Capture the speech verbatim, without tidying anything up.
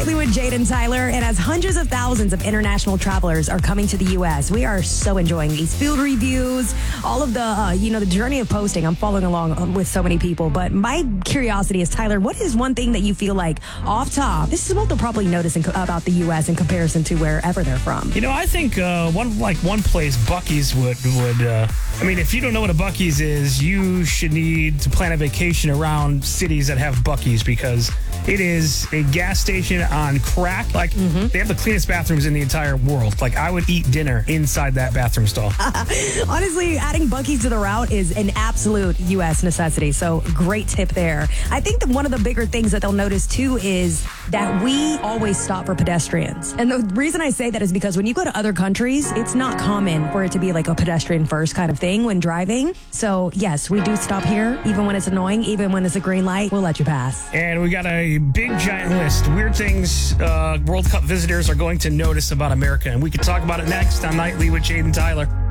Nightly with Jade and Tyler. And as hundreds of thousands of international travelers are coming to the U S, we are so enjoying these food reviews, all of the, uh, you know, the journey of posting. I'm following along with so many people. But my curiosity is, Tyler, what is one thing that you feel like off top, this is what they'll probably notice in, about the U S in comparison to wherever they're from? You know, I think uh, one like one place, Buc-ee's would, would uh, I mean, if you don't know what a Buc-ee's is, you should need to plan a vacation around cities that have Buc-ee's, because it is a gas station on crack. Like, mm-hmm. they have the cleanest bathrooms in the entire world. Like, I would eat dinner inside that bathroom stall. Honestly, adding Buc-ee's to the route is an absolute U S necessity. So great tip there. I think that one of the bigger things that they'll notice too is that we always stop for pedestrians. And the reason I say that is because when you go to other countries, it's not common for it to be like a pedestrian first kind of thing when driving. So yes, we do stop here, even when it's annoying, even when it's a green light, we'll let you pass. And we got a big giant list. Weird things uh, World Cup visitors are going to notice about America. And we can talk about it next on Nightly with Jade and Tyler.